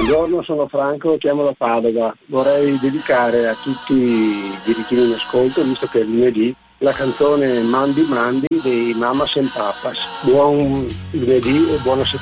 Buongiorno, sono Franco, chiamo da Padova. Vorrei dedicare a tutti i birichini in ascolto, visto che è lunedì, la canzone Mandi Mandi dei Mamas and Papas. Buon lunedì e buona settimana.